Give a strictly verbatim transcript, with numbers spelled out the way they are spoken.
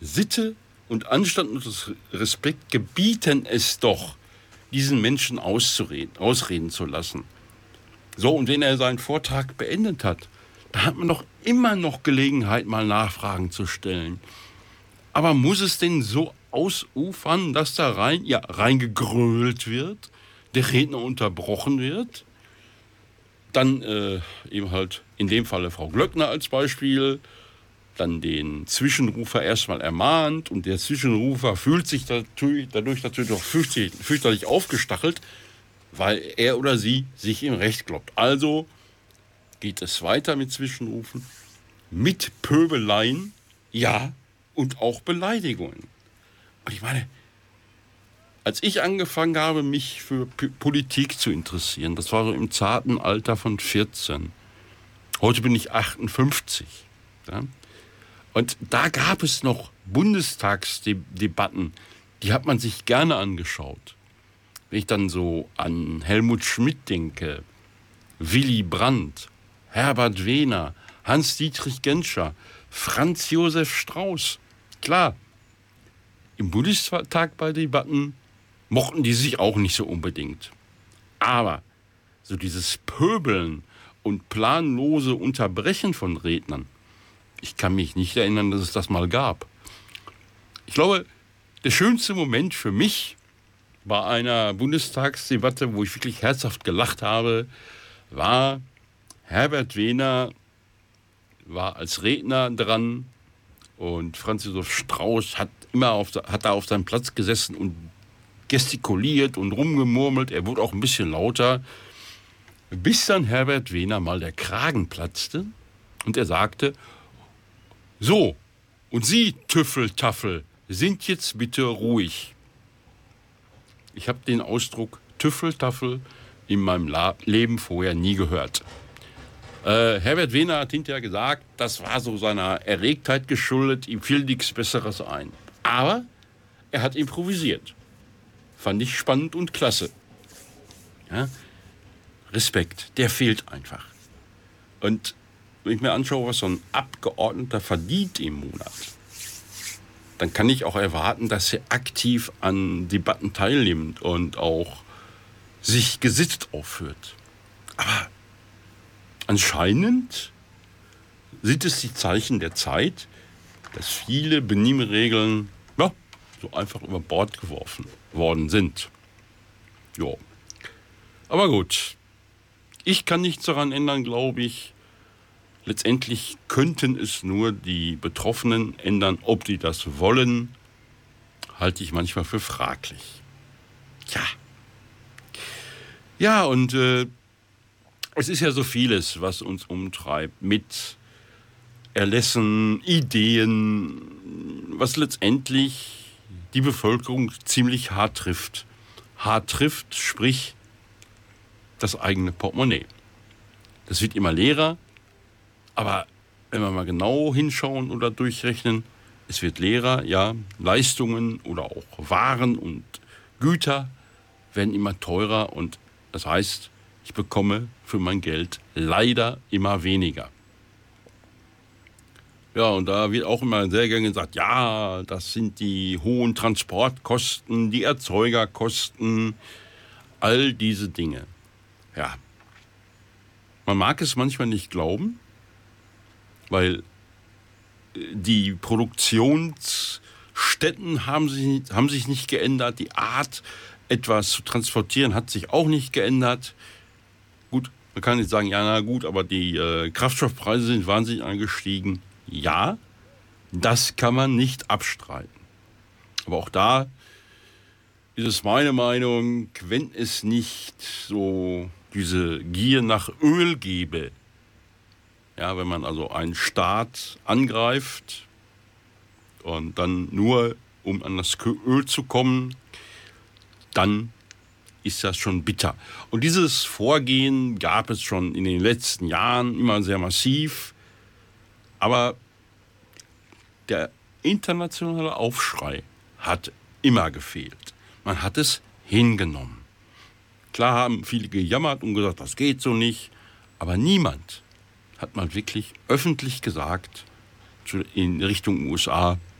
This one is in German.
Sitte und Anstand und Respekt gebieten es doch, diesen Menschen auszureden, ausreden zu lassen. So, und wenn er seinen Vortrag beendet hat, da hat man doch immer noch Gelegenheit, mal Nachfragen zu stellen. Aber muss es denn so ausufern, dass da rein, ja, reingegrölt wird, der Redner unterbrochen wird? Dann äh, eben halt in dem Falle Frau Glöckner als Beispiel, dann den Zwischenrufer erstmal ermahnt und der Zwischenrufer fühlt sich dadurch, dadurch natürlich auch fürchterlich, fürchterlich aufgestachelt, weil er oder sie sich im Recht glaubt. Also geht es weiter mit Zwischenrufen, mit Pöbeleien, ja, und auch Beleidigungen. Und ich meine, als ich angefangen habe, mich für P- Politik zu interessieren, das war so im zarten Alter von vierzehn. Heute bin ich achtundfünfzig. Ja? Und da gab es noch Bundestagsdebatten, die hat man sich gerne angeschaut. Wenn ich dann so an Helmut Schmidt denke, Willy Brandt, Herbert Wehner, Hans-Dietrich Genscher, Franz Josef Strauß. Klar, im Bundestag bei Debatten mochten die sich auch nicht so unbedingt. Aber so dieses Pöbeln und planlose Unterbrechen von Rednern, ich kann mich nicht erinnern, dass es das mal gab. Ich glaube, der schönste Moment für mich bei einer Bundestagsdebatte, wo ich wirklich herzhaft gelacht habe, war Herbert Wehner war als Redner dran und Franz Josef Strauß hat immer auf, hat da auf seinem Platz gesessen und gestikuliert und rumgemurmelt. Er wurde auch ein bisschen lauter, bis dann Herbert Wehner mal der Kragen platzte und er sagte: So, und Sie, Tüffeltaffel, sind jetzt bitte ruhig. Ich habe den Ausdruck Tüffeltaffel in meinem La- Leben vorher nie gehört. Äh, Herbert Wehner hat hinterher gesagt, das war so seiner Erregtheit geschuldet, ihm fiel nichts Besseres ein. Aber er hat improvisiert. Fand ich spannend und klasse. Ja? Respekt, der fehlt einfach. Und wenn ich mir anschaue, was so ein Abgeordneter verdient im Monat, dann kann ich auch erwarten, dass er aktiv an Debatten teilnimmt und auch sich gesittet aufführt. Aber anscheinend sind es die Zeichen der Zeit, dass viele Benimmregeln ja, so einfach über Bord geworfen worden sind. Jo. Aber gut, ich kann nichts daran ändern, glaube ich. Letztendlich könnten es nur die Betroffenen ändern. Ob die das wollen, halte ich manchmal für fraglich. Tja. Ja, und äh, es ist ja so vieles, was uns umtreibt, mit Erlässen, Ideen, was letztendlich die Bevölkerung ziemlich hart trifft. Hart trifft, sprich das eigene Portemonnaie. Das wird immer leerer, aber wenn wir mal genau hinschauen oder durchrechnen, es wird leerer, ja, Leistungen oder auch Waren und Güter werden immer teurer und das heißt, ich bekomme für mein Geld leider immer weniger. Ja, und da wird auch immer sehr gerne gesagt, ja, das sind die hohen Transportkosten, die Erzeugerkosten, all diese Dinge. Ja, man mag es manchmal nicht glauben, weil die Produktionsstätten haben sich, haben sich nicht geändert, die Art, etwas zu transportieren, hat sich auch nicht geändert. Gut, man kann jetzt sagen, ja, na gut, aber die äh, Kraftstoffpreise sind wahnsinnig angestiegen. Ja, das kann man nicht abstreiten. Aber auch da ist es meine Meinung, wenn es nicht so diese Gier nach Öl gäbe, ja, wenn man also einen Staat angreift und dann nur, um an das Öl zu kommen, dann ist das schon bitter. Und dieses Vorgehen gab es schon in den letzten Jahren immer sehr massiv. Aber der internationale Aufschrei hat immer gefehlt. Man hat es hingenommen. Klar haben viele gejammert und gesagt, das geht so nicht. Aber niemand hat mal wirklich öffentlich gesagt, in Richtung U S A,